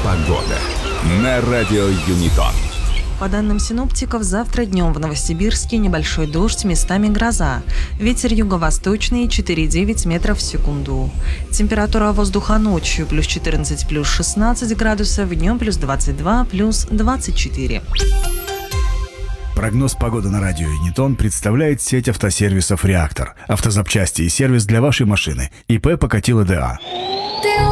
Погода на радио Юнитон. По данным синоптиков, завтра днем в Новосибирске небольшой дождь, местами гроза. Ветер юго-восточный 4,9 метров в секунду. Температура воздуха ночью плюс 14, плюс 16 градусов, днем плюс 22, плюс 24. Прогноз погоды на радио Юнитон представляет сеть автосервисов «Реактор». Автозапчасти и сервис для вашей машины. ИП Покатило ДА.